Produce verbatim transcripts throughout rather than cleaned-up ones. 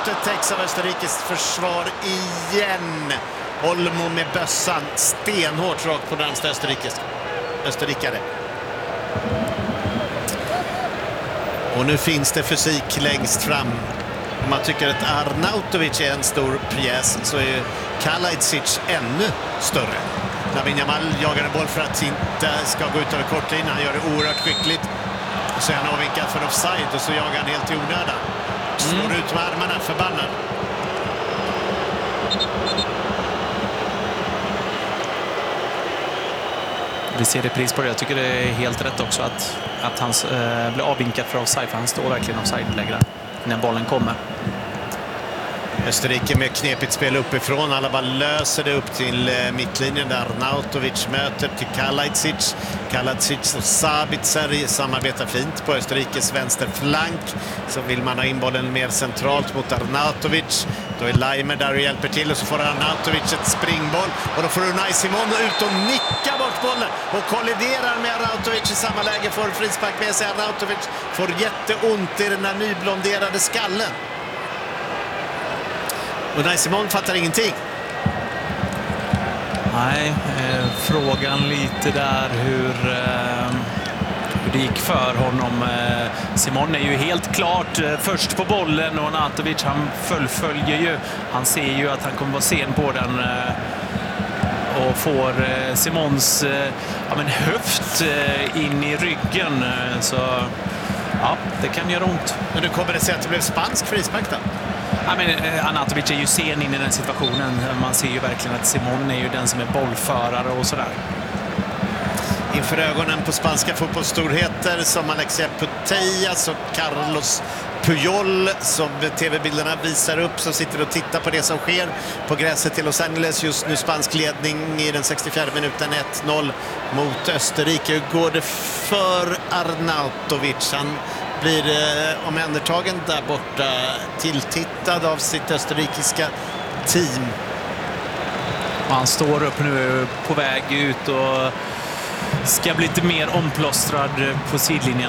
skottet täcks av Österrikes försvar igen. Olmo med bössan stenhårt rakt på närmsta Österrikes. Österrikare. Och nu finns det fysik längst fram. Om man tycker att Arnautovic är en stor pjäs så är Kalajdzic ännu större. Lamine Yamal jagar en boll för att inte ska gå ut över kortlinjen. Han gör det oerhört skickligt. Så är han avvinkad för offside och så jagar han helt i onödan. Slår mm. ut med armarna, förbannad. Vi ser det pris på det. Jag tycker det är helt rätt också att, att han äh, blir avvinkad för offside. För han står verkligen offside-lägre när bollen kommer. Österrike med knepigt spel uppifrån. Alla bara löser det upp till eh, mittlinjen där Arnautovic möter till Kalajdzic. Kalajdzic och Sabitzer samarbetar fint på Österrikes vänsterflank. Så vill man ha in bollen mer centralt mot Arnautovic. Då är Leimer där och hjälper till och så får Arnautovic ett springboll. Och då får Unai Simon ut och nicka bort bollen och kolliderar med Arnautovic i samma läge. Får frispark med sig. Arnautovic får jätteont i den här nyblonderade skallen. Unai Simon fattar ingenting. Nej, eh, frågan lite där hur, eh, hur det gick för honom. Eh, Simon är ju helt klart eh, först på bollen och Arnautovic han fullföljer ju. Han ser ju att han kommer vara sen på den eh, och får eh, Simons eh, ja, men höft eh, in i ryggen. Eh, så ja, det kan göra ont. Men nu kommer det sig att det blev spansk frispark då? Ja, men Arnautovic är ju sen in i den situationen. Man ser ju verkligen att Simon är ju den som är bollförare och sådär. Inför ögonen på spanska fotbollsstorheter som Alexia Putellas och Carlos Puyol som tv-bilderna visar upp, som sitter och tittar på det som sker på gräset i Los Angeles. Just nu spansk ledning i den sextiofjärde minuten, ett noll mot Österrike. Hur går det för Arnautovic? Han blir eh, omhändertagen där borta, tilltittad av sitt österrikiska team. Han står upp nu på väg ut och ska bli lite mer omplåstrad på sidlinjen.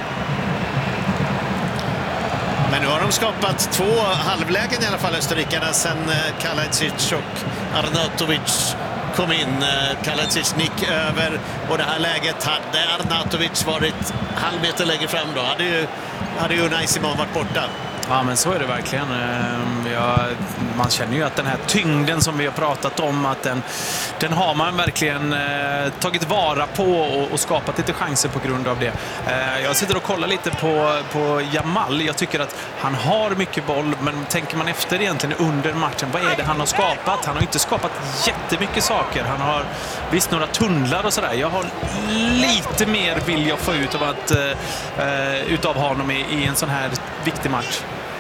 Men nu har de skapat två halvlägen i alla fall, österrikarna, sen eh, Kalajdzic och Arnautovic kom in. Kalajdzic nick över och det här läget hade Arnautovic varit halv meter längre fram då hade ju, hade ju Unai Simon varit borta. Ja, men så är det verkligen. Ja, man känner ju att den här tyngden som vi har pratat om, att den, den har man verkligen eh, tagit vara på och, och skapat lite chanser på grund av det. Eh, jag sitter och kollar lite på, på Yamal. Jag tycker att han har mycket boll, men tänker man efter egentligen under matchen, vad är det han har skapat? Han har inte skapat jättemycket saker. Han har visst några tunnlar och sådär. Jag har lite mer vill jag få ut av, att, eh, utav honom i, i en sån här viktig match.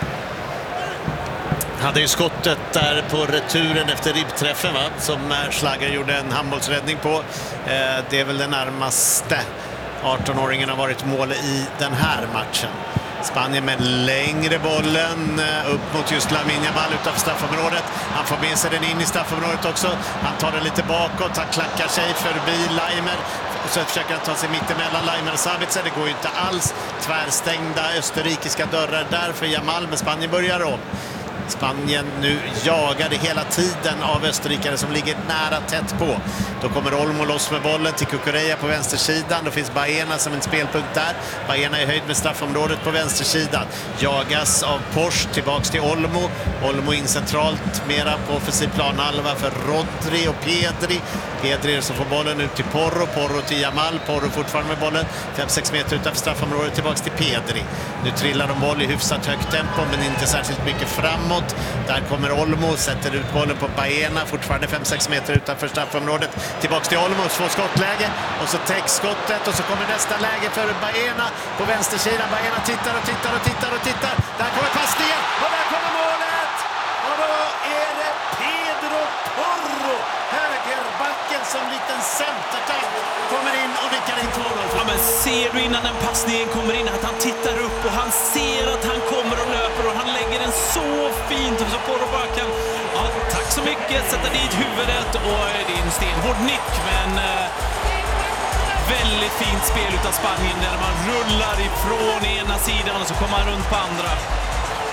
Hade ju skottet där på returen efter ribbträffen, va? Som Schlager gjorde en handbollsräddning på. Eh, det är väl den närmaste arton-åringen har varit mål i den här matchen. Spanien med längre bollen upp mot just Lamine Yamal utanför straffområdet. Han får med sig den in i straffområdet också. Han tar den lite bakåt, han klackar sig förbi Leimer. Och så försöker han ta sig mittemellan Leimer och Sabitzer. Det går ju inte alls. Tvärstängda österrikiska dörrar där för Yamal, men Spanien börjar om. Spanien nu jagade hela tiden av österrikare som ligger nära tätt på. Då kommer Olmo loss med bollen till Cucurella på vänstersidan. Då finns Baena som en spelpunkt där. Baena är höjd med straffområdet på vänstersidan. Jagas av Porsche tillbaks till Olmo. Olmo in centralt, mera på offensiv planhalva för Rodri och Pedri. Pedri som får bollen ut till Porro. Porro till Yamal. Porro fortfarande med bollen. fem sex meter utanför straffområdet tillbaks till Pedri. Nu trillar de boll i hyfsat högt tempo, men inte särskilt mycket framåt. Där kommer Olmo, sätter ut bollen på Baena, fortfarande fem sex meter utanför straffområdet. Tillbaks till Olmo, två skottläge och så täcks skottet och så kommer nästa läge för Baena på vänstersidan. Baena tittar och tittar och tittar och tittar. Där kommer passningen och där kommer målet! Och då är det Pedro Porro, högerbacken, som liten centertapp kommer in och nickar in två noll. Ja, men ser du innan den passningen kommer in att han tittar upp och han ser att han kommer och löper och han lägger den så fint så Porro bara kan, ja, tack så mycket, sätta dit huvudet och det är en stenhård nick, men eh, väldigt fint spel utav Spanien där man rullar ifrån ena sidan och så kommer han runt på andra.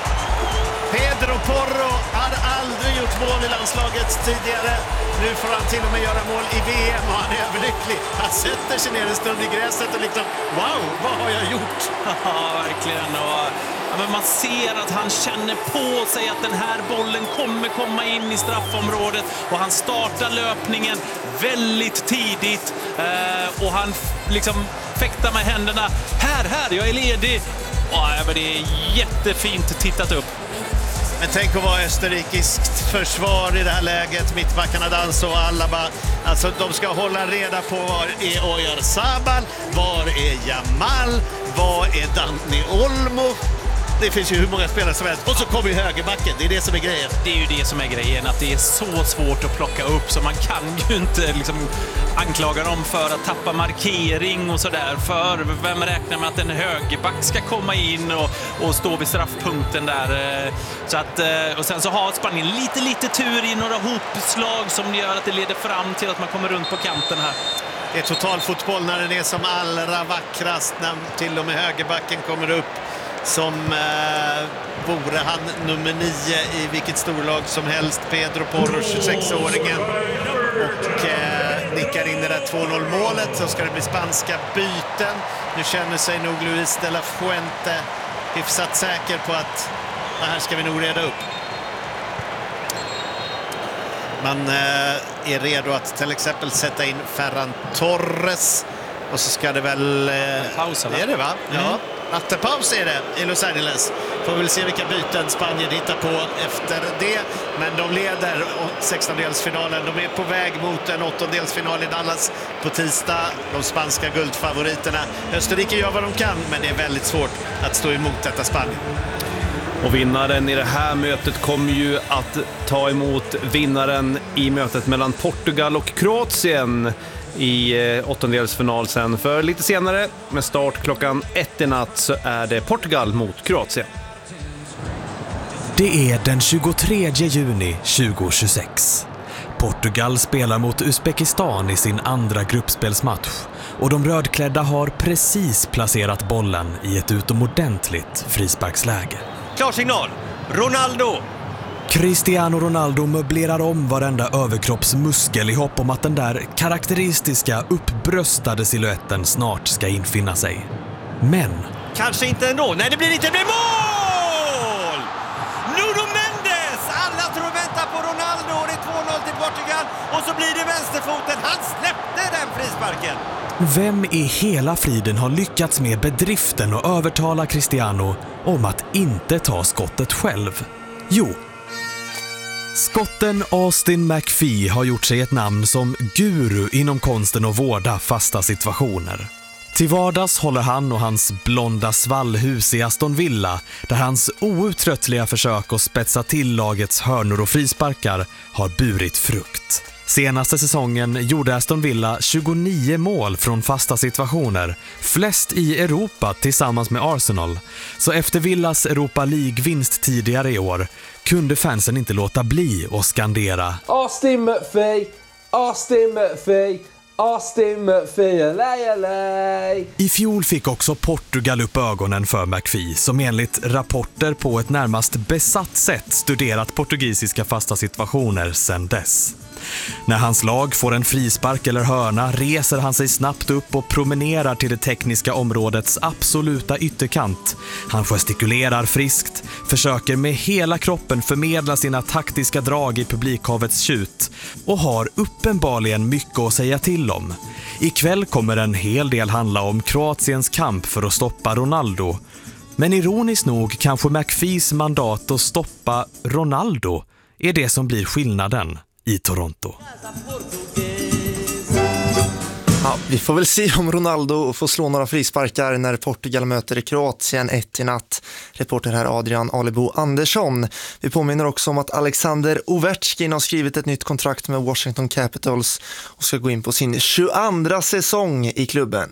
Pedro Porro har aldrig gjort mål i landslaget tidigare. Nu får han till och med göra mål i V M och han är överlycklig. Han sätter sig ner en stund i gräset och liksom, wow, vad har jag gjort? Ja, verkligen. Och, ja, men man ser att han känner på sig att den här bollen kommer komma in i straffområdet. Och han startar löpningen väldigt tidigt. Eh, och han liksom fäktar med händerna. Här, här, jag är ledig. Ja, men det är jättefint tittat upp. Men tänk att vara österrikiskt försvar i det här läget. Mittbackarna Danso och Alaba. Alltså de ska hålla reda på var är Oyarzabal, var är Jamal, var är Dani Olmo. Det finns ju hur många spelare som helst. Och så kommer ju högerbacken, det är det som är grejen. Det är ju det som är grejen, att det är så svårt att plocka upp så man kan ju inte liksom anklaga dem för att tappa markering och sådär. För vem räknar med att en högerback ska komma in och, och stå vid straffpunkten där. Så att, och sen så har Spanien lite, lite tur i några hopslag som gör att det leder fram till att man kommer runt på kanten här. Det är total fotboll när den är som allra vackrast, när till och med högerbacken kommer upp. Som eh, vore han nummer nio i vilket storlag som helst. Pedro Porro, tjugosexåringen. Och eh, nickar in det där två noll målet. Så ska det bli spanska byten. Nu känner sig nog Luis de la Fuente hyfsat säker på att det här ska vi nog reda upp. Man eh, är redo att till exempel sätta in Ferran Torres. Och så ska det väl... Eh, Paus, eller? Är det va? Mm. Ja. Nattepaus är det i Los Angeles. Får väl se vilka byten Spanien hittar på efter det. Men de leder sextondelsfinalen. De är på väg mot en åttondelsfinal i Dallas på tisdag. De spanska guldfavoriterna. Österrike gör vad de kan, men det är väldigt svårt att stå emot detta Spanien. Och vinnaren i det här mötet kommer ju att ta emot vinnaren i mötet mellan Portugal och Kroatien i åttondelsfinal sen. För lite senare, med start klockan ett i natt, så är det Portugal mot Kroatien. Det är den tjugotredje juni tjugohundratjugosex. Portugal spelar mot Uzbekistan i sin andra gruppspelsmatch och de rödklädda har precis placerat bollen i ett utomordentligt frisparksläge. Klarsignal, Ronaldo! Cristiano Ronaldo möblerar om varenda överkroppsmuskel i hopp om att den där karaktäristiska uppbröstade siluetten snart ska infinna sig. Men... Kanske inte ändå. Nej, det blir inte. Det blir mål! Nuno Mendes! Alla tror vänta på Ronaldo. Det är två noll till Portugal. Och så blir det vänsterfoten. Han släppte den frisparken. Vem i hela friden har lyckats med bedriften och övertala Cristiano om att inte ta skottet själv? Jo, skotten Austin McPhee har gjort sig ett namn som guru inom konsten att vårda fasta situationer. Till vardags håller han och hans blonda svallhus i Aston Villa, där hans outtröttliga försök att spetsa till lagets hörnor och frisparkar har burit frukt. Senaste säsongen gjorde Aston Villa tjugonio mål från fasta situationer, flest i Europa tillsammans med Arsenal. Så efter Villas Europa League-vinst tidigare i år kunde fansen inte låta bli att skandera Austin McPhee, Austin McPhee, Austin McPhee, lej, lej. I fjol fick också Portugal upp ögonen för McPhee, som enligt rapporter på ett närmast besatt sätt studerat portugisiska fasta situationer sedan dess. När hans lag får en frispark eller hörna reser han sig snabbt upp och promenerar till det tekniska områdets absoluta ytterkant. Han gestikulerar friskt, försöker med hela kroppen förmedla sina taktiska drag i publikhavets tjut och har uppenbarligen mycket att säga till om. Ikväll kommer en hel del handla om Kroatiens kamp för att stoppa Ronaldo. Men ironiskt nog kanske McPhees mandat att stoppa Ronaldo är det som blir skillnaden i Toronto. Ja, vi får väl se om Ronaldo får slå några frisparkar när Portugal möter Kroatien ett i natt. Reporter här Adrian Alebo Andersson. Vi påminner också om att Alexander Ovechkin har skrivit ett nytt kontrakt med Washington Capitals och ska gå in på sin tjugoandra säsong i klubben.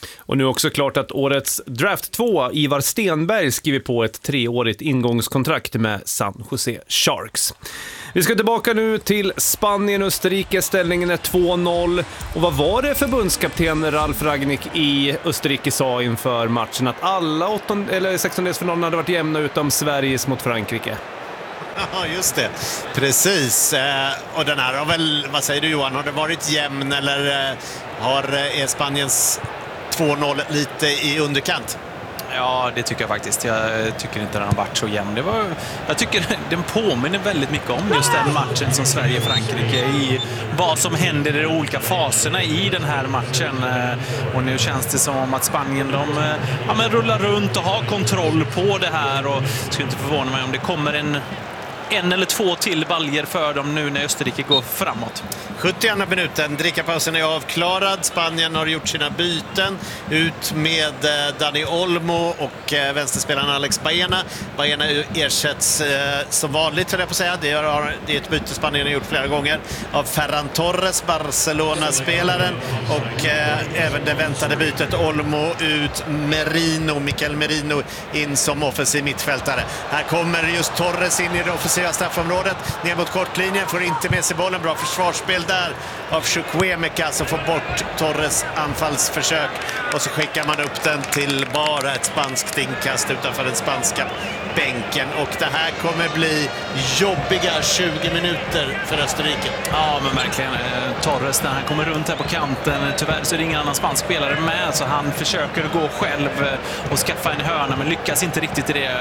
Och nu också klart att årets draft två, Ivar Stenberg, skriver på ett treårigt ingångskontrakt med San Jose Sharks. Vi ska tillbaka nu till Spanien-Österrike. Ställningen är två noll. Och vad var det förbundskapten Ralf Rangnick i Österrike sa inför matchen? Att alla åtton, eller sextondelsfinalerna hade varit jämna utom Sveriges mot Frankrike. Ja, just det. Precis. Och den här har väl, vad säger du Johan, har det varit jämn eller har är Spaniens två noll lite i underkant? Ja, det tycker jag faktiskt. Jag tycker inte den har varit så jämn. Det var, jag tycker den påminner väldigt mycket om just den matchen som Sverige-Frankrike i vad som händer i de olika faserna i den här matchen. Och nu känns det som att Spanien de, ja, men rullar runt och har kontroll på det här. Och jag skulle inte förvåna mig om det kommer en en eller två till baljer för dem nu när Österrike går framåt. sjuttioandra minuten, drickapausen är avklarad. Spanien har gjort sina byten. Ut med Dani Olmo och vänsterspelaren Alex Baena. Baena ersätts eh, som vanligt, höll jag på att säga. Det är, det är ett byte Spanien har gjort flera gånger av Ferran Torres, Barcelona-spelaren. Och eh, även det väntade bytet Olmo ut, Merino, Mikel Merino in som offensiv mittfältare. Här kommer just Torres in i det offensiva straffområdet, ner mot kortlinjen, får inte med sig bollen. Bra försvarsspel där av Chukwuemeka som får bort Torres anfallsförsök och så skickar man upp den till bara ett spanskt inkast utanför den spanska bänken. Och det här kommer bli jobbiga tjugo minuter för Österrike. Ja, men verkligen. Torres när han kommer runt här på kanten, tyvärr så är det ingen annan spansk spelare med, så han försöker gå själv och skaffa en hörna men lyckas inte riktigt i det.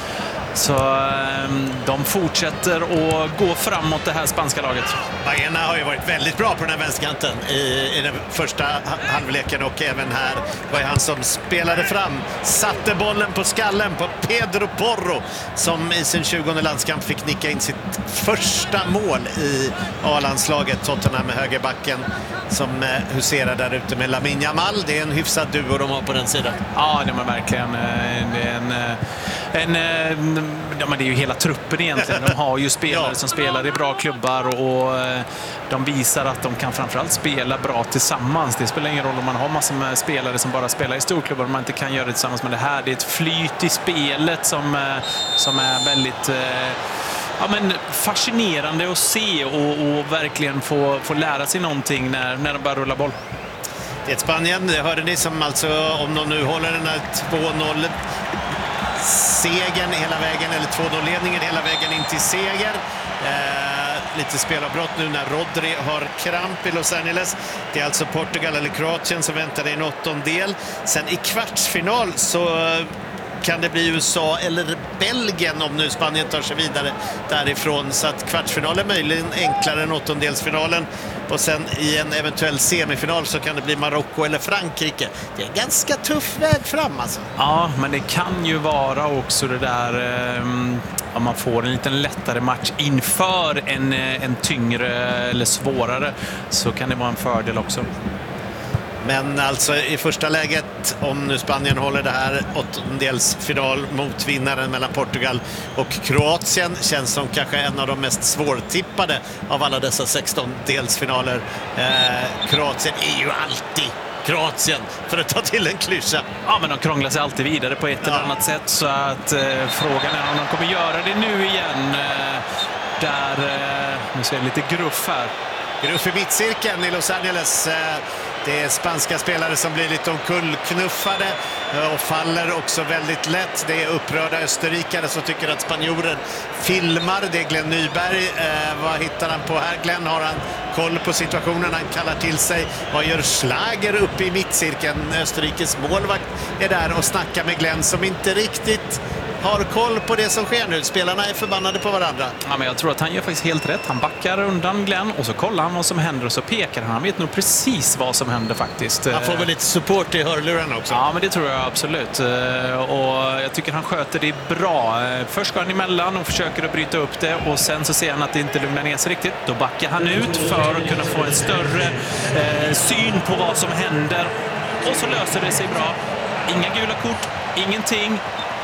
Så de fortsätter att gå framåt det här spanska laget. Baena har ju varit väldigt bra på den här vänsterkanten i, i den första halvleken och även här var han som spelade fram. Satte bollen på skallen på Pedro Porro som i sin tjugonde landskamp fick nicka in sitt första mål i A-landslaget. Tottenham med högerbacken som huserar där ute med Lamine Yamal. Det är en hyfsad duo de har på den sidan. Ja, det är verkligen det är en, en, en ja, men det är ju hela truppen egentligen. De har ju spelare ja. som spelar i bra klubbar och de visar att de kan framförallt spela bra tillsammans. Det spelar ingen roll om man har massor med spelare som bara spelar i storklubbar om man inte kan göra det tillsammans. Men det här, det är ett flyt i spelet som, som är väldigt ja, men fascinerande att se och, och verkligen få, få lära sig någonting när, när de börjar rulla boll. Det är ett Spanien, det hörde ni, som alltså, om de nu håller den här två noll segern hela vägen, eller två noll-ledningen hela vägen in till seger. Eh, lite spelavbrott nu när Rodri har kramp i Los Angeles. Det är alltså Portugal eller Kroatien som väntar i en åttondel. Sen i kvartsfinal så kan det bli U S A eller Belgien om nu Spanien tar sig vidare därifrån. Så att kvartsfinalen är möjligen enklare än åttondelsfinalen. Och sen i en eventuell semifinal så kan det bli Marocko eller Frankrike. Det är en ganska tuff väg fram alltså. Ja, men det kan ju vara också det där om ja, man får en liten lättare match inför en, en tyngre eller svårare, så kan det vara en fördel också. Men alltså i första läget, om nu Spanien håller det här åttondelsfinal mot vinnaren mellan Portugal och Kroatien, känns som kanske en av de mest svårtippade av alla dessa sextondelsfinaler. Eh, Kroatien är ju alltid Kroatien, för att ta till en klyscha. Ja, men de krånglar sig alltid vidare på ett ja. eller annat sätt, så att eh, frågan är om de kommer göra det nu igen. Eh, där, eh, nu ser jag lite gruff här. Gruff i mittcirkeln i Los Angeles. Eh, Det är spanska spelare som blir lite omkullknuffade och faller också väldigt lätt. Det är upprörda österrikare som tycker att spanjorer filmar. Det är Glenn Nyberg. Eh, vad hittar han på här? Glenn, har han koll på situationen? Han kallar till sig. Vad gör Schlager uppe i mittcirkeln? Österrikes målvakt är där och snackar med Glenn som inte riktigt har koll på det som sker nu. Spelarna är förbannade på varandra. Ja, men jag tror att han gör faktiskt helt rätt. Han backar undan Glenn och så kollar han vad som händer och så pekar han. Han vet nog precis vad som händer faktiskt. Han får väl lite support i hörluren också. Ja, men det tror jag absolut. Och jag tycker han sköter det bra. Först går han emellan och försöker att bryta upp det och sen så ser han att det inte lugnar ner sig riktigt. Då backar han ut för att kunna få en större eh, syn på vad som händer. Och så löser det sig bra. Inga gula kort, ingenting.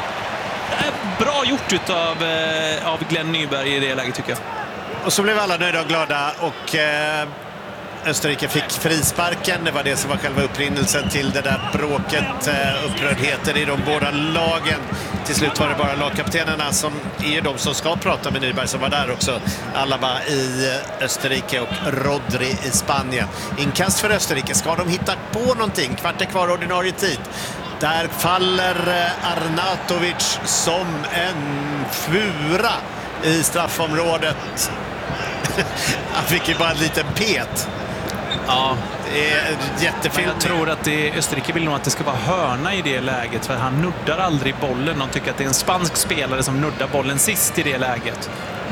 Bra gjort av, eh, av Glenn Nyberg i det läget, tycker jag. Och så blev alla nöjda och glada och eh, Österrike fick frisparken. Det var det som var själva upprinnelsen till det där bråket, upprördheten i de båda lagen. Till slut var det bara lagkaptenerna som är de som ska prata med Nyberg som var där också. Alaba i Österrike och Rodri i Spanien. Inkast för Österrike. Ska de hitta på någonting? Kvart är kvar ordinarie tid. Där faller Arnautovic som en fura i straffområdet. Han fick ju bara en liten pet. Ja, det är jättefint. Jag tror att det, Österrike vill nog att det ska vara hörna i det läget, för han nuddar aldrig bollen. De tycker att det är en spansk spelare som nuddar bollen sist i det läget.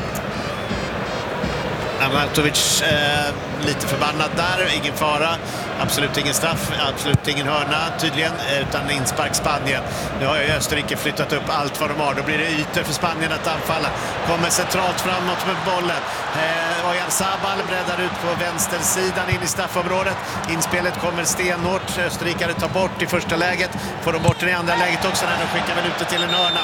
Arnautovic eh, lite förbannad där, ingen fara, absolut ingen straff, absolut ingen hörna tydligen, utan inspark Spanien. Nu har ju Österrike flyttat upp allt vad de har, då blir det ytor för Spanien att anfalla. Kommer centralt framåt med bollen. Eh, Oyarzabal breddar ut på vänstersidan in i straffområdet. Inspelet kommer stenhårt, Österrikare tar bort i första läget, får de bort den i andra läget också när de skickar väl ut det till en hörna.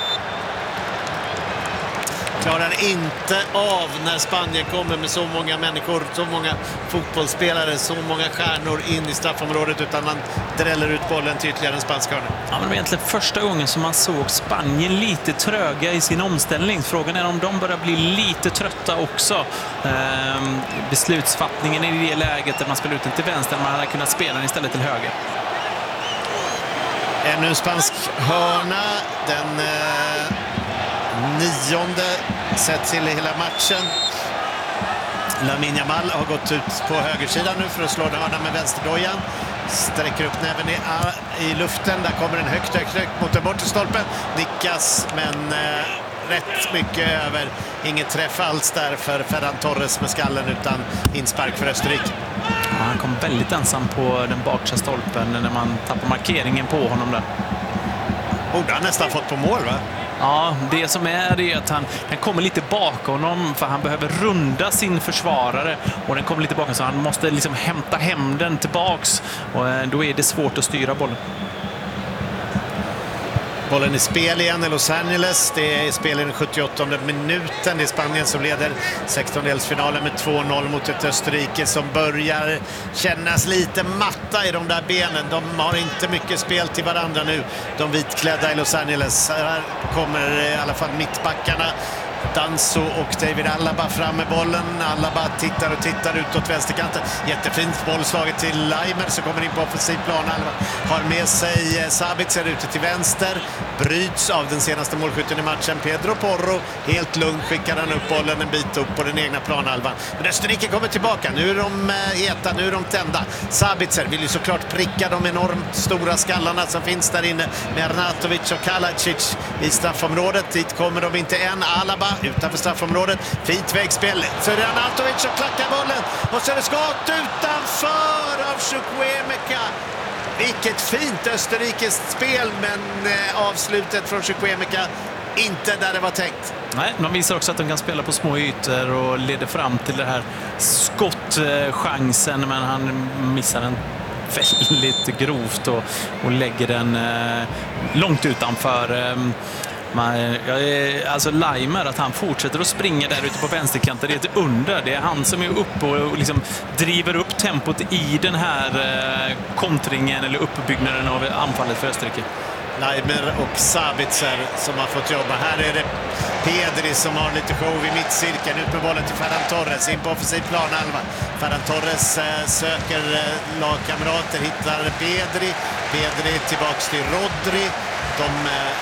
Klarar inte av när Spanien kommer med så många människor, så många fotbollsspelare, så många stjärnor in i straffområdet, utan man dräller ut bollen till ytterligare en spansk hörna. Ja, men det var egentligen första gången som man såg Spanien lite tröga i sin omställning. Frågan är om de börjar bli lite trötta också. Ehm, beslutsfattningen i det läget där man spelar ut den till vänster, man hade kunnat spela den istället till höger. Ännu en spansk hörna, den eh, nionde sett till hela matchen. Lamine Yamal har gått ut på högersidan nu för att slå den hörna med vänsterdojan. Sträcker upp näven i, i luften. Där kommer den högt, högt, högt mot den bortre stolpen. Nickas, men eh, rätt mycket över. Ingen träff alls där för Ferran Torres med skallen, utan inspark för Österrike. Ja, han kom väldigt ensam på den bakre stolpen när man tappar markeringen på honom där. Borde han nästan fått på mål, va? Ja, det som är det är att han, den kommer lite bakom honom, för han behöver runda sin försvarare, och den kommer lite bakom, så han måste liksom hämta hem den tillbaks, och då är det svårt att styra bollen. Bollen i spel igen i Los Angeles. Det är spel i den sjuttioåttonde minuten. Det är Spanien som leder sextondelsfinalen med två noll mot ett Österrike som börjar kännas lite matta i de där benen. De har inte mycket spel till varandra nu, de vitklädda i Los Angeles. Här kommer i alla fall mittbackarna Danso och David Alaba fram med bollen. Alaba tittar och tittar utåt vänsterkanten. Jättefint bollslaget till Leimer som kommer in på offensiv plan. Alaba har med sig Sabitzer ute till vänster. Bryts av den senaste målskytten i matchen, Pedro Porro. Helt lugnt skickar han upp bollen en bit upp på den egna planhalvan. Men Österrike kommer tillbaka. Nu är de heta, nu är de tända. Sabitzer vill ju såklart pricka de enormt stora skallarna som finns där inne med Arnautovic och Kalacic i straffområdet. Dit kommer de inte än. Alaba utanför straffområdet. Fint vägspel. Så är det Arnautovic som klackar bollen. Och så är det skott utanför av Chukwuemeka. Vilket fint österrikiskt spel, men eh, avslutet från Chukwuemeka inte där det var tänkt. Nej, de visar också att de kan spela på små ytor och leder fram till det här skottchansen, men han missar den väldigt grovt och, och lägger den eh, långt utanför. Eh, Man, alltså Leimer, att han fortsätter att springa där ute på vänsterkanten, det är ett under. Det är han som är uppe och liksom driver upp tempot i den här eh, kontringen eller uppbyggnaden av anfallet för Österrike. Leimer och Sabitzer som har fått jobba. Här är det Pedri som har lite show i mittcirkeln. Ut med bollen till Ferran Torres in på offensiv plan halva. Ferran Torres eh, söker eh, lagkamrater, hittar Pedri. Pedri tillbaks till Rodri. De eh,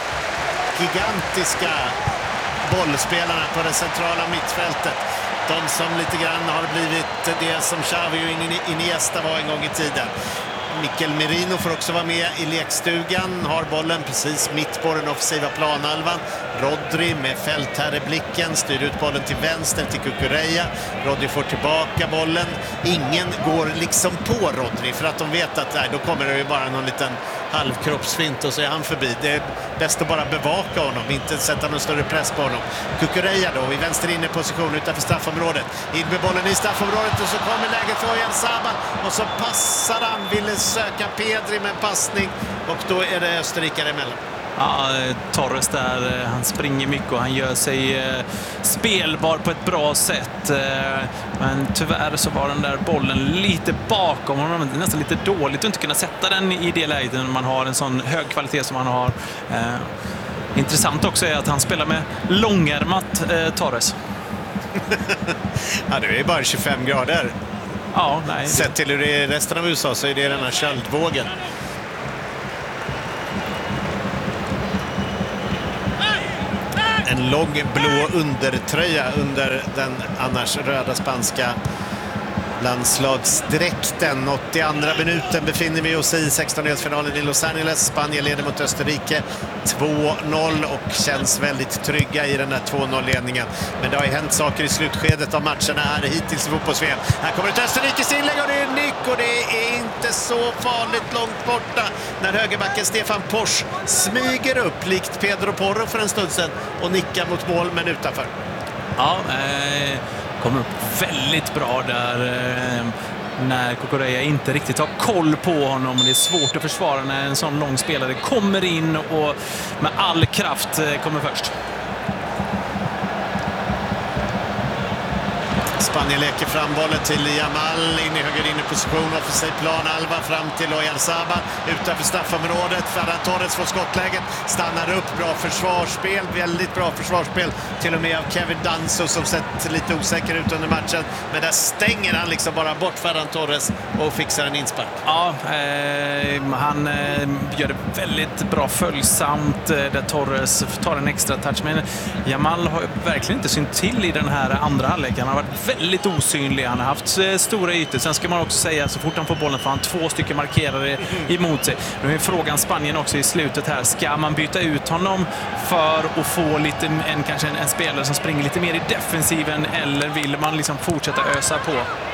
gigantiska bollspelarna på det centrala mittfältet. De som lite grann har blivit det som Xavi och Iniesta var en gång i tiden. Mikel Merino får också vara med i lekstugan. Har bollen precis mitt på den offensiva planhalvan. Rodri med fältherreblicken styr ut bollen till vänster till Cucurella. Rodri får tillbaka bollen. Ingen går liksom på Rodri för att de vet att nej, då kommer det ju bara någon liten halvkroppsfint och så är han förbi. Det är bäst att bara bevaka honom, inte sätta någon större press på honom. Cucurella då i vänster inne position utanför straffområdet. In med bollen i straffområdet och så kommer läget för Oyarzabal och så passar han, ville söka Pedri med en passning och då är det Österrike emellan. Ja, Torres där, han springer mycket och han gör sig eh, spelbar på ett bra sätt. Eh, men tyvärr så var den där bollen lite bakom honom. Det är nästan lite dåligt att inte kunna sätta den i det läget när man har en sån hög kvalitet som han har. Eh, intressant också är att han spelar med långärmat eh, Torres. Ja, det är bara tjugofem grader. Ja, nej. Sett till hur det är i resten av U S A så är det den här köldvågen. En lång blå undertröja under den annars röda spanska landslagsdräkten. åttioandra minuten befinner vi oss i sextondelsfinalen i Los Angeles. Spanien leder mot Österrike två noll och känns väldigt trygga i den där två noll-ledningen. Men det har ju hänt saker i slutskedet av matcherna här hittills i fotbolls-V M. Här kommer ett Österrikes inlägg och det är nick och det är inte så farligt långt borta när högerbacken Stefan Posch smyger upp likt Pedro Porro för en stund sedan och nickar mot mål men utanför. Ja, eh... kommer upp väldigt bra där eh, när Cucurella inte riktigt har koll på honom. Det är svårt att försvara när en sån lång spelare kommer in och med all kraft eh, kommer först. Spanien leker fram bollen till Yamal in i höger inne position, offensiv plan Alba fram till Oyarzabal utanför straffområdet. Ferran Torres får skottläget, stannar upp, bra försvarsspel, väldigt bra försvarsspel till och med av Kevin Danso som sett lite osäker ut under matchen, men där stänger han liksom bara bort Ferran Torres och fixar en inspark. Ja, eh, han eh, gör det väldigt bra följsamt eh, där Torres tar en extra touch, men Yamal har verkligen inte synt till i den här andra halvleken. Han har varit väldigt osynlig, han har haft eh, stora ytor. Sen ska man också säga så fort han får bollen får han två stycken markerare emot sig. Nu är frågan Spanien också i slutet här. Ska man byta ut honom för att få lite, en, kanske en, en spelare som springer lite mer i defensiven, eller vill man liksom fortsätta ösa på?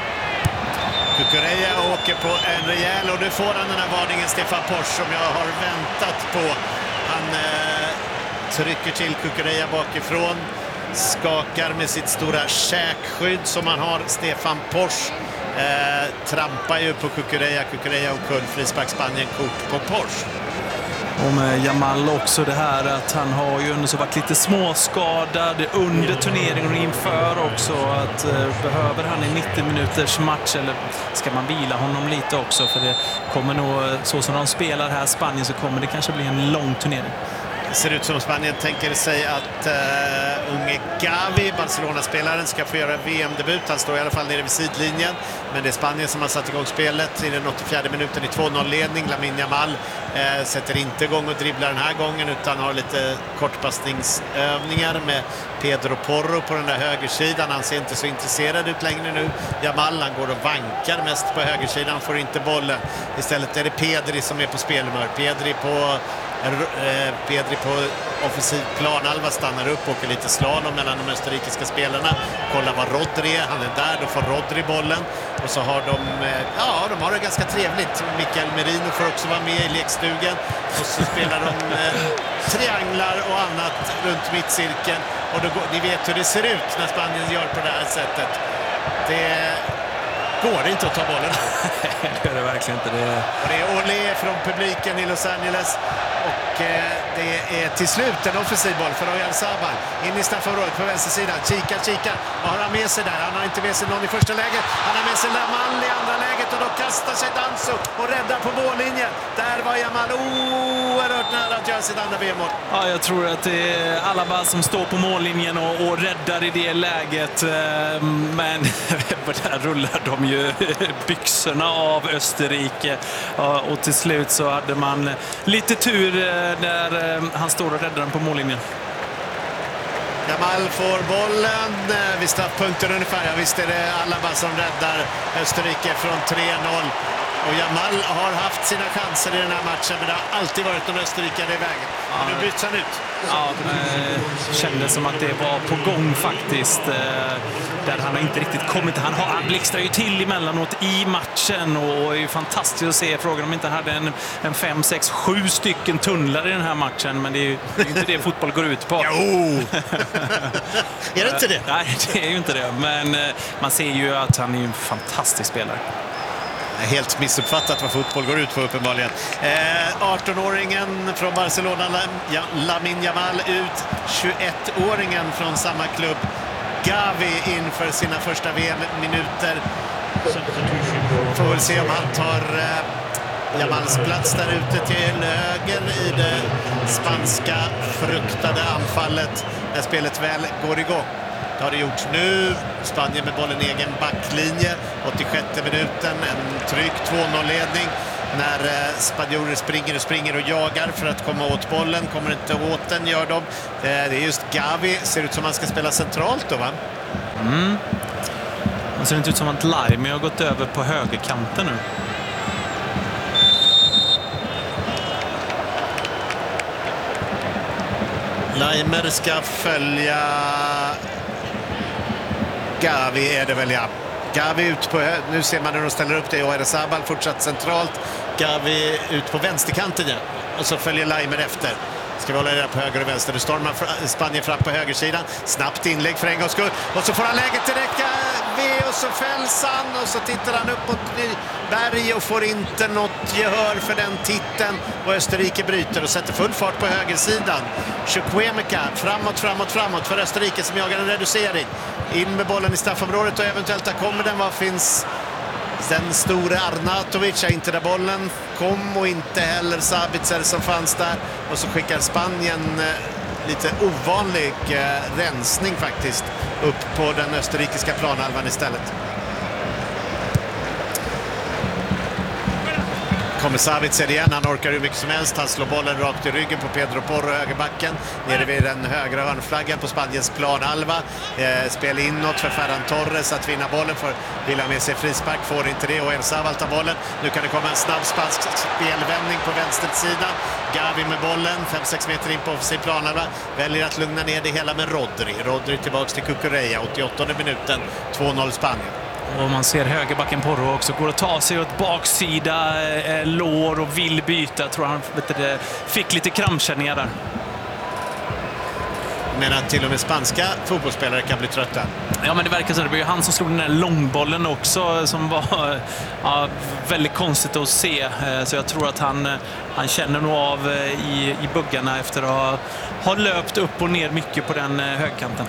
Cucurella åker på en rejäl och nu får han den här varningen Stefan Posch som jag har väntat på. Han eh, trycker till Cucurella bakifrån, skakar med sitt stora käkskydd som han har. Stefan Posch eh, trampar ju på Cucurella. Cucurella och kull, frispark Spanien, kort på Posch. Och med Yamal också det här att han har ju under så varit lite småskadad under turneringen och inför också. Att eh, behöver han en nittio minuters match eller ska man vila honom lite också? För det kommer nog, så som de spelar här Spanien, så kommer det kanske bli en lång turnering. Det ser ut som Spanien tänker sig att uh, unge Gavi, Barcelona-spelaren, ska få göra V M-debut. Han står i alla fall nere vid sidlinjen. Men det är Spanien som har satt igång spelet i den åttiofjärde minuten i två noll-ledning. Lamine Yamal uh, sätter inte igång och dribblar den här gången utan har lite kortpassningsövningar med Pedro Porro på den där högersidan. Han ser inte så intresserad ut längre nu. Yamal, han går och vankar mest på högersidan, får inte bollen. Istället är det Pedri som är på spelhumör. Pedri på... Pedri på offensiv plan. Alva stannar upp och åker lite slalom mellan de österrikiska spelarna. Kolla vad Rodri är. Han är där. Då får Rodri bollen. Och så har de, ja, de har det ganska trevligt. Mikael Merino får också vara med i lekstugan. Och så spelar de eh, trianglar och annat runt mittcirkeln. Och då, ni vet hur det ser ut när Spanien gör på det här sättet. Det går inte att ta bollen. Det är det verkligen inte. Det... Och det är Olé från publiken i Los Angeles. Och eh, det är till slut en offensiv boll för Oyarzabal. In i straffområdet på vänstersidan. Kika, kika. Vad har han med sig där? Han har inte med sig någon i första läget. Han har med sig Yamal i andra läget. Och då kastar sig Danso och räddar på mållinjen. Där var Yamal oerhört nära att göra sitt andra V M-mål. Ja, jag tror att det är Alaba som står på mållinjen och, och räddar i det läget. Men där rullar de ju byxorna av Österrike. Och till slut så hade man lite tur när han står och räddar den på mållinjen. Yamal får bollen vid straffpunkten ungefär. Ja, visst är det Alaba som räddar Österrike från tre noll. Och Yamal har haft sina chanser i den här matchen, men det har alltid varit någon österrikare i vägen. Ja, nu byts han ut. Ja, det kändes som att det var på gång faktiskt. Där han har inte riktigt kommit. Han, har, han blixtrar ju till emellanåt i matchen och är ju fantastiskt att se. Frågan om inte han hade en, en fem, sex, sju stycken tunnlar i den här matchen. Men det är ju det är inte det fotboll går ut på. Jo! Är det inte det? Nej, det är ju inte det. Men man ser ju att han är en fantastisk spelare. Helt missuppfattat vad fotboll går ut på uppenbarligen. Eh, arton-åringen från Barcelona, Lamine Yamal, ut. tjugoett-åringen från samma klubb, Gavi, inför sina första V M-minuter. Får väl se om han tar eh, Yamals plats där ute till höger i det spanska fruktade anfallet när spelet väl går igång. Det har det gjort nu. Spanien med bollen i egen backlinje. åttiosjätte minuten, en trygg två noll-ledning. När eh, spanjorer springer och springer och jagar för att komma åt bollen. Kommer inte åt den, gör de. Eh, det är just Gavi. Ser ut som han ska spela centralt då, va? Mm. Det ser inte ut som att Laime har gått över på högerkanten nu. Laimer ska följa Gavi, är det väl, ja. Gavi ut på, nu ser man när de ställer upp det, Oyarzabal fortsatt centralt. Gavi ut på vänsterkanten, ja. Och så följer Laimer efter. Ska vi hålla det på höger och vänster. Nu stormar Spanien fram på högersidan. Snabbt inlägg för en gångs skull. Och så får han läget direkt V och så fälls han. Och så tittar han upp mot berg och får inte något gehör för den titeln. Och Österrike bryter och sätter full fart på högersidan. Chukwuemeka framåt, framåt, framåt för Österrike som jagar en reducering. In med bollen i straffområdet och eventuellt där kommer den. Vad finns... Den store Arnautovic är inte där bollen kom och inte heller Sabitzer som fanns där. Och så skickar Spanien eh, lite ovanlig eh, rensning faktiskt upp på den österrikiska planhalvan istället. Kommer Sabitzer igen, han orkar hur mycket som helst. Han slår bollen rakt i ryggen på Pedro Porro, högerbacken. Nere vid den högra hörnflaggan på Spaniens planhalva. Eh, spel inåt för Ferran Torres att vinna bollen, för vill ha med sig frispark, får inte det. Och Oyarzabal tar bollen. Nu kan det komma en snabb spansk spelvändning på vänstersidan. Gavi med bollen, fem sex meter in på offensiv planhalva. Väljer att lugna ner det hela med Rodri. Rodri tillbaks till Cucurella, åttioåttonde minuten, två noll Spanien. Och man ser högerbacken Porro också går att ta sig åt baksida eh, lår och vill byta. Jag tror han vet det, fick lite krampkänningar där. Men att till och med spanska fotbollsspelare kan bli trötta. Ja, men det verkar så. Det var ju han som slog den där långbollen också som var ja, väldigt konstigt att se. Så jag tror att han, han känner nog av i, i buggarna efter att ha, ha löpt upp och ner mycket på den högkanten.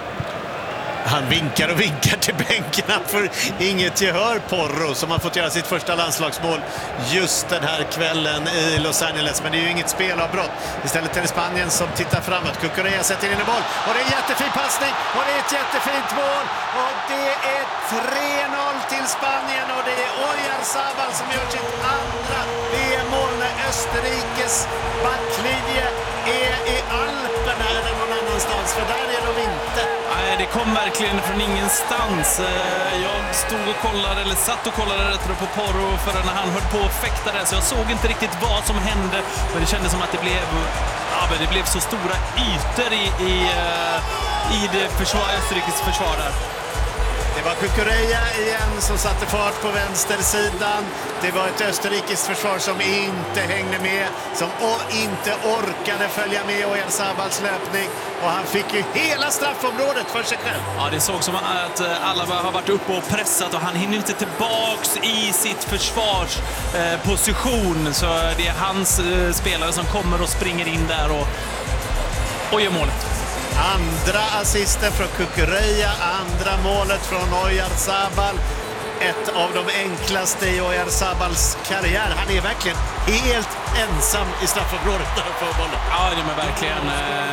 Han vinkar och vinkar till bänken. Han får inget gehör, Porro, som har fått göra sitt första landslagsmål just den här kvällen i Los Angeles. Men det är ju inget spelavbrott. Istället är det Spanien som tittar framåt. Cucurella sätter in en boll. Och det är en jättefin passning. Och det är ett jättefint mål. Och det är tre noll till Spanien. Och det är Oyarzabal som gör sitt andra V M-mål när Österrikes backlinje är i Alperna eller någon annanstans. För där är de inte. Nej, det kom verkligen från ingenstans. Jag stod och kollade, eller satt och kollade rätt på Porro förrän när han höll på och fäktade. Så jag såg inte riktigt vad som hände. Men det kändes som att det blev, ja, det blev så stora ytor i, i, i det försvar, Österrikes försvar där. Det var Cucurella igen som satte fart på vänstersidan. Det var ett österrikiskt försvar som inte hängde med, som inte orkade följa med Oyarzabals löpning. Och han fick ju hela straffområdet för sig själv. Ja, det såg som att alla har varit uppe och pressat och han hinner inte tillbaks i sitt försvarsposition. Så det är hans spelare som kommer och springer in där och, och gör målet. Andra assisten från Cucurella, andra målet från Oyarzabal. Ett av de enklaste i Oyarzabals karriär. Han är verkligen helt ensam i straffområdet när han får bollen. Ja, det är verkligen.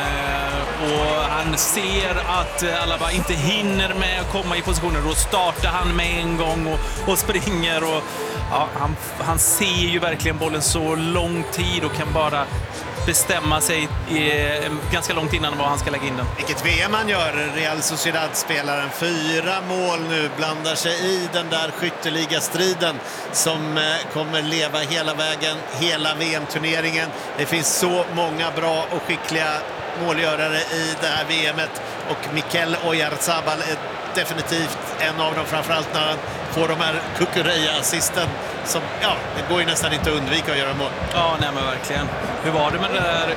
Och han ser att Alaba inte hinner med att komma i positioner. Då startar han med en gång och, och springer. Och, ja, han, han ser ju verkligen bollen så lång tid och kan bara bestämma sig i, ganska långt innan vad han ska lägga in den. Vilket V M han gör, Real Sociedad-spelaren. Fyra mål nu, blandar sig i den där skytteligastriden som kommer leva hela vägen, hela V M-turneringen. Det finns så många bra och skickliga målgörare i det här V M-et och Mikel Oyarzabal är definitivt en av dem, framförallt när han får de här Cucurella-assisten som, ja, det går ju nästan inte att undvika att göra mål. Ja, nej men verkligen. Hur var det med det där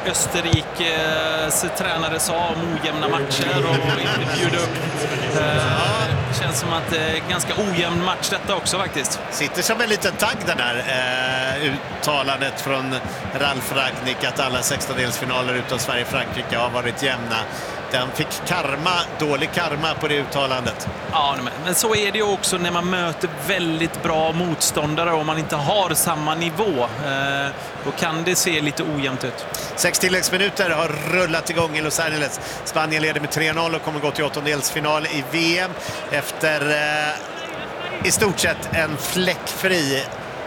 Österrikes tränare sa om ojämna matcher och inte bjuda upp? Eh, känns känns som att det är en ganska ojämn match detta också faktiskt. Sitter som en liten tagg den här eh, uttalandet från Ralf Rangnick att alla sextondelsfinaler utom Sverige-Frankrike har varit jämna. Den fick karma, dålig karma på det uttalandet. Ja, men, men så är det ju också när man möter väldigt bra motståndare och man inte har samma nivå. Eh, då kan det se lite ojämnt ut. Sex tilläggsminuter har rullat igång i Los Angeles. Spanien leder med tre noll och kommer gå till åttondelsfinal i V M efter eh, i stort sett en fläckfri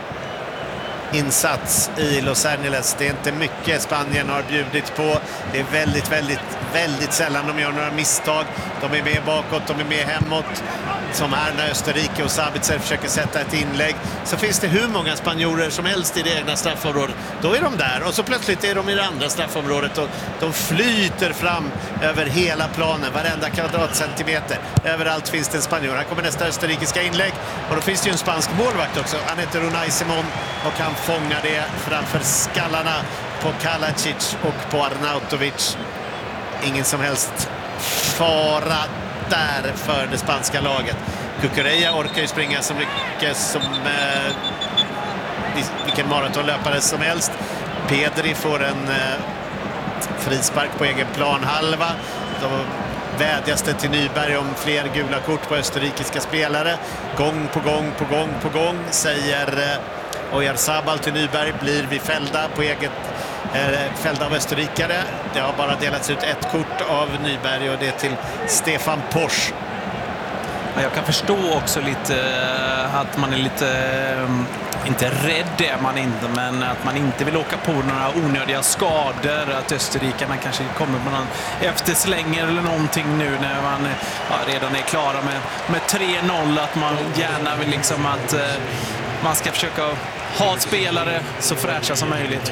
insats i Los Angeles. Det är inte mycket Spanien har bjudit på. Det är väldigt, väldigt, väldigt sällan de gör några misstag. De är med bakåt, de är med hemåt. Som här när Österrike och Sabitzer försöker sätta ett inlägg. Så finns det hur många spanjorer som helst i det egna straffområdet. Då är de där och så plötsligt är de i det andra straffområdet. Och de flyter fram över hela planen, varenda kvadratcentimeter. Överallt finns det en spanjor. Här kommer nästa österrikiska inlägg. Och då finns det ju en spansk målvakt också. Han heter Unai Simon och han fångar det framför skallarna på Kalacic och på Arnautovic. Ingen som helst fara där för det spanska laget. Cucurella orkar ju springa så mycket som eh, vilken maratonlöpare som helst. Pedri får en eh, frispark på egen planhalva. Då vädjas det till Nyberg om fler gula kort på österrikiska spelare. Gång på gång på gång på gång säger eh, Oyarzabal till Nyberg, blir vi fällda på eget fällda av österrikare. Det har bara delats ut ett kort av Nyberg och det till Stefan Posch. Jag kan förstå också lite att man är lite, inte rädd är man inte, men att man inte vill åka på några onödiga skador. Att österrikarna kanske kommer på någon efterslänger eller någonting nu när man ja, redan är klara med, med tre noll. Att man gärna vill liksom att man ska försöka ha spelare så fräscha som möjligt.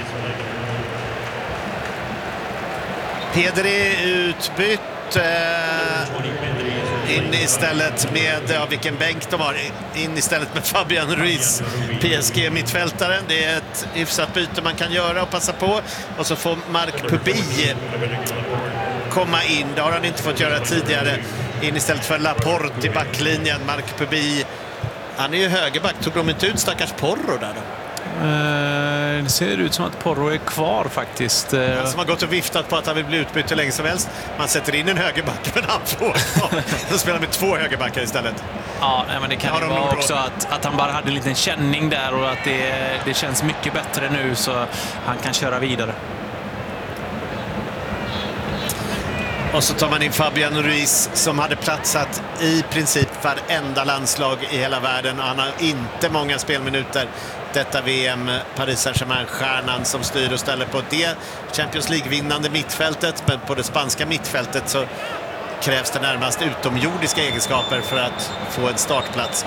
Pedri utbytt eh, in istället med, ja, vilken bänk de har, in istället med Fabian Ruiz, P S G-mittfältaren. Det är ett hyfsat byte man kan göra och passa på. Och så får Marc Pubi komma in, det har han inte fått göra tidigare, in istället för Laporte i backlinjen. Marc Pubi, han är ju högerback, tog de inte ut stackars Porro där då? Det ser ut som att Porro är kvar faktiskt. Han som har gått och viftat på att han vill bli utbytt hur länge som helst. Man sätter in en högerback men han får de spelar med två högerbackar istället. Ja, men det kan ju vara också att, att han bara hade en liten känning där och att det, det känns mycket bättre nu så han kan köra vidare. Och så tar man in Fabian Ruiz som hade platsat i princip varenda landslag i hela världen. Och han har inte många spelminuter detta V M. Paris Saint-Germain-stjärnan som styr och ställer på det Champions League-vinnande mittfältet. Men på det spanska mittfältet så krävs det närmast utomjordiska egenskaper för att få en startplats.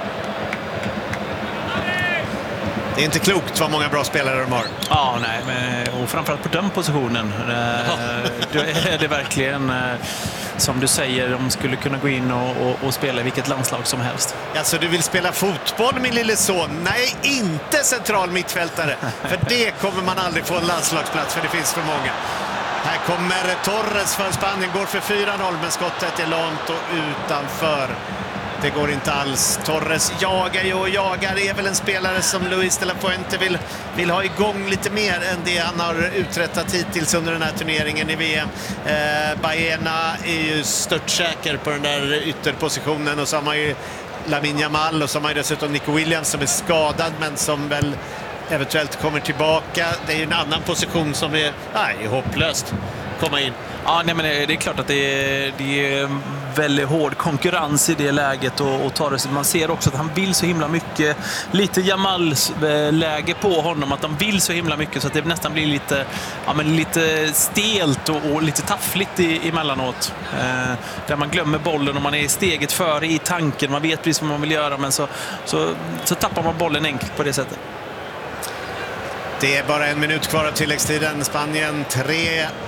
Det är inte klokt vad många bra spelare de har. Ja, nej, men, och framförallt på den positionen. Då är det verkligen, som du säger, de skulle kunna gå in och, och, och spela i vilket landslag som helst. Alltså, du vill spela fotboll, min lille son? Nej, inte central mittfältare. För det kommer man aldrig få en landslagsplats, för det finns för många. Här kommer Torres för Spanien, går för fyra noll, men skottet är långt och utanför. Det går inte alls. Torres jagar ju och jagar. Är väl en spelare som Luis de la Fuente vill, vill ha igång lite mer än det han har uträttat hittills under den här turneringen i V M. Eh, Baena är ju störtsäker på den där ytterpositionen och så har man ju Lamine Yamal och så har man ju dessutom Nico Williams som är skadad men som väl eventuellt kommer tillbaka. Det är ju en annan position som är, nej, hopplöst komma in. Ja, nej, men det är klart att det är, det är väldigt hård konkurrens i det läget och, och tar det, man ser också att han vill så himla mycket, lite Jamals läge på honom, att han vill så himla mycket så att det nästan blir lite, ja, men lite stelt och, och lite taffligt i, emellanåt. Eh, där man glömmer bollen och man är steget före i tanken, man vet precis vad man vill göra men så, så, så tappar man bollen enkelt på det sättet. Det är bara en minut kvar av tilläggstiden. Spanien tre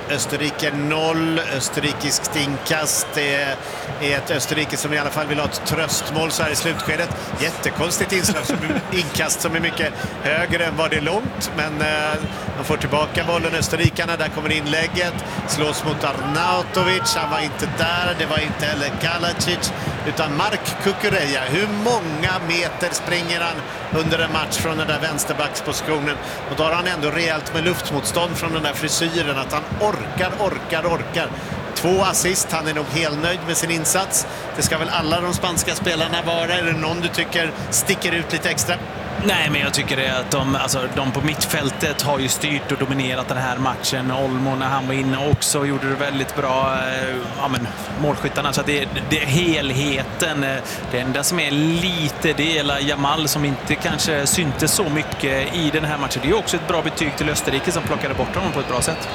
Österrike noll. Österrikiskt inkast. Det är ett Österrike som i alla fall vill ha ett tröstmål så här i slutskedet. Jättekonstigt inslag som inkast som är mycket högre än vad det är långt. Men eh, de får tillbaka bollen, österrikarna. Där kommer inlägget. Slås mot Arnautovic. Han var inte där. Det var inte heller Kalacic utan Mark Kukureya. Hur många meter springer han under en match från den där vänsterbackspositionen? Och då har han ändå rejält med luftmotstånd från den där frisyren att han orkar, orkar, orkar. Två assist, han är nog helt nöjd med sin insats. Det ska väl alla de spanska spelarna vara. Är det någon du tycker sticker ut lite extra? Nej, men jag tycker det att de, alltså, de på mittfältet har ju styrt och dominerat den här matchen. Olmo när han var inne också gjorde det väldigt bra. Ja, men, målskyttarna, så att det, det är helheten. Det enda som är lite det är Jamal som inte kanske syntes så mycket i den här matchen. Det är också ett bra betyg till Österrike som plockade bort honom på ett bra sätt.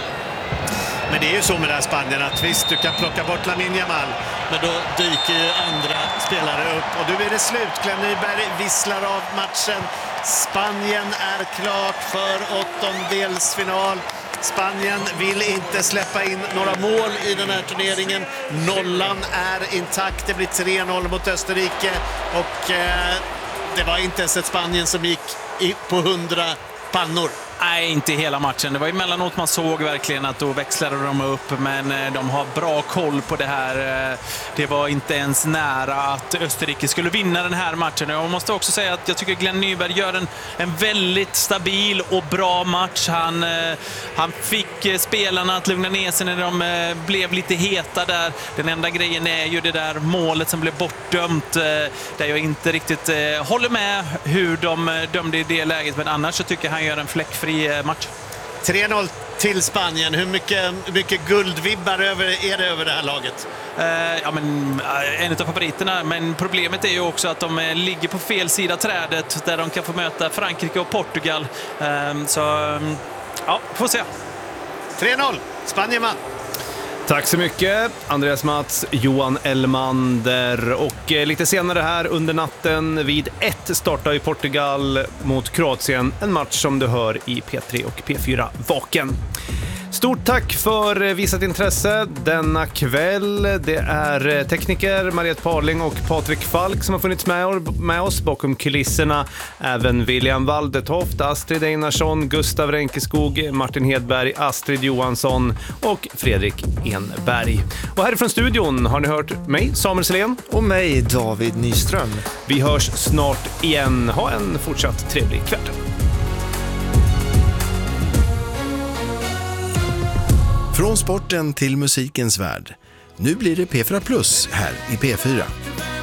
Men det är ju så med det här Spanien att visst, du kan plocka bort Lamine Yamal, men då dyker ju andra spelare upp. Och nu är det slut. Glenn Nyberg visslar av matchen. Spanien är klart för åttondelsfinal. Spanien vill inte släppa in några mål i den här turneringen. Nollan är intakt. Det blir tre noll mot Österrike. Och eh, det var inte ens ett Spanien som gick i, på hundra pannor. Nej, inte hela matchen. Det var emellanåt man såg verkligen att då växlade de upp, men de har bra koll på det här. Det var inte ens nära att Österrike skulle vinna den här matchen. Jag måste också säga att jag tycker Glenn Nyberg gör en, en väldigt stabil och bra match. Han, han fick spelarna att lugna ner sig när de blev lite heta där. Den enda grejen är ju det där målet som blev bortdömt, där jag inte riktigt håller med hur de dömde i det läget, men annars så tycker jag han gör en fläckfri match. tre noll till Spanien. Hur mycket, mycket guldvibbar över, är det över det här laget? Eh, ja, men, en av favoriterna, men problemet är ju också att de ligger på fel sida trädet där de kan få möta Frankrike och Portugal. Eh, så ja, får se. tre noll, Spanien man. Tack så mycket, Andreas Mats, Johan Elmander. Och eh, lite senare här under natten vid ett startar i Portugal mot Kroatien. En match som du hör i P tre och P fyra Vaken. Stort tack för visat intresse denna kväll. Det är tekniker Mariette Parling och Patrik Falk som har funnits med, med oss bakom kulisserna. Även William Waldetoft, Astrid Einarsson, Gustav Renkeskog, Martin Hedberg, Astrid Johansson och Fredrik Enberg. Och härifrån studion har ni hört mig, Samuel Selén. Och mig, David Nyström. Vi hörs snart igen. Ha en fortsatt trevlig kväll. Från sporten till musikens värld. Nu blir det P fyra Plus här i P fyra.